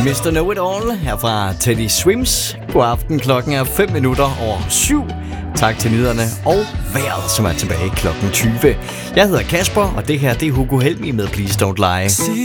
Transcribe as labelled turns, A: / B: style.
A: Mr. Know It All her fra Teddy Swims. God aften, klokken er 7:05. Tak til nyhederne og vejret, som er tilbage klokken 20. Jeg hedder Kasper, og det her det er Hugo Helmi med Please Don't Lie.